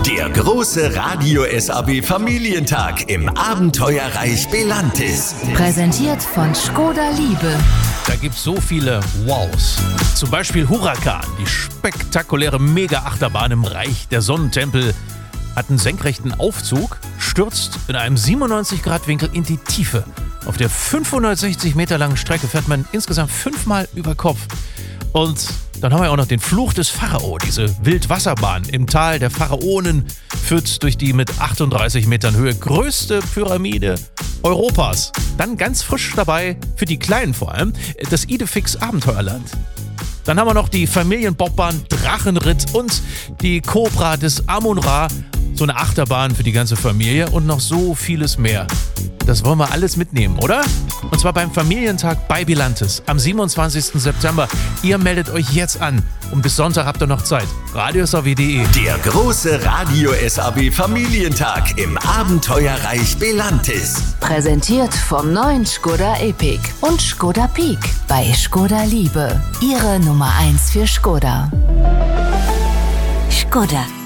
Der große Radio SAB Familientag im Abenteuerreich Belantis. Präsentiert von Škoda Liebe. Da gibt's so viele Wows. Zum Beispiel Huracan, die spektakuläre Mega-Achterbahn im Reich der Sonnentempel, hat einen senkrechten Aufzug, stürzt in einem 97-Grad-Winkel in die Tiefe. Auf der 560 Meter langen Strecke fährt man insgesamt 5-mal über Kopf. Und dann haben wir auch noch den Fluch des Pharao, diese Wildwasserbahn im Tal der Pharaonen, führt durch die mit 38 Metern Höhe größte Pyramide Europas. Dann ganz frisch dabei, für die Kleinen vor allem, das Idefix Abenteuerland. Dann haben wir noch die Familienbobbahn Drachenritt und die Cobra des Amun-Ra, so eine Achterbahn für die ganze Familie und noch so vieles mehr. Das wollen wir alles mitnehmen, oder? Und zwar beim Familientag bei Belantis am 27. September. Ihr meldet euch jetzt an und bis Sonntag habt ihr noch Zeit. radiosaw.de. Der große Radio SAB Familientag im Abenteuerreich Belantis. Präsentiert vom neuen Škoda Epiq und Škoda Peak bei Škoda Liebe. Ihre Nummer 1 für Škoda. Škoda.